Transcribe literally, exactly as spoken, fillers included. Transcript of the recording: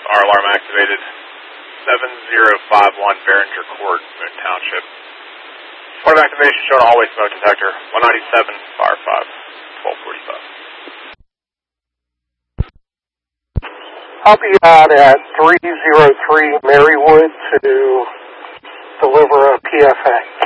R alarm activated. seven zero five one Behringer Court, Moon Township. Part of activation showed a hallway smoke detector. one ninety-seven, Fire five, twelve forty-five. I'll be out at three oh three Marywood to deliver a P F A.